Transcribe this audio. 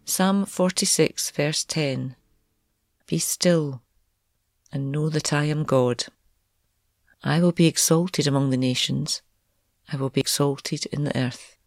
Psalm 46 verse 10. Be still and know that I am God. I will be exalted among the nations. I will be exalted in the earth.